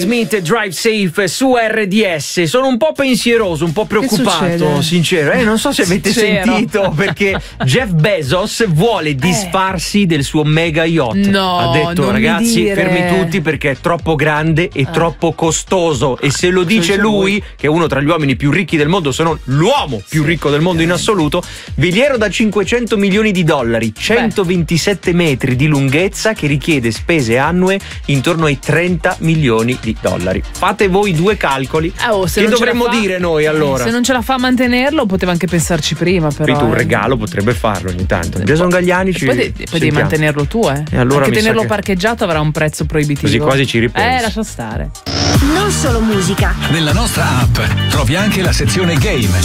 Smith, Drive Safe su RDS. Sono un po' pensieroso, un po' preoccupato, sincero. Non so se avete sentito, perché Jeff Bezos vuole disfarsi del suo mega yacht. No, ha detto, ragazzi, fermi tutti perché è troppo grande e troppo costoso. E se lo dice lui, che è uno tra gli uomini più ricchi del mondo, se non l'uomo più ricco del mondo in assoluto, veliero da $500 milioni, 127 metri di lunghezza, che richiede spese annue intorno ai $30 milioni. Fate voi due calcoli. Che dovremmo dire noi allora? Se non ce la fa a mantenerlo, poteva anche pensarci prima, però. Un regalo potrebbe farlo ogni tanto. Jason Gagliani poi devi mantenerlo tu, E allora anche tenerlo parcheggiato avrà un prezzo proibitivo. Così quasi ci ripenso. Lascia stare. Non solo musica. Nella nostra app trovi anche la sezione game.